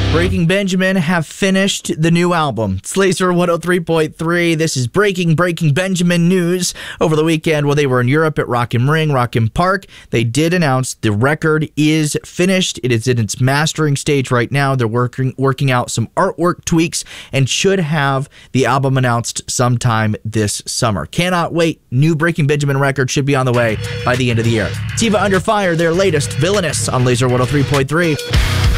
Breaking Benjamin have finished the new album. It's Laser 103.3. This is Breaking Benjamin news. Over the weekend, while they were in Europe at Rock im Ring, Rock im Park, they did announce the record is finished. It is in its mastering stage right now. They're working out some artwork tweaks and should have the album announced sometime this summer. Cannot wait. New Breaking Benjamin record should be on the way by the end of the year. Tiva Under Fire, their latest, Villainous, on Laser 103.3.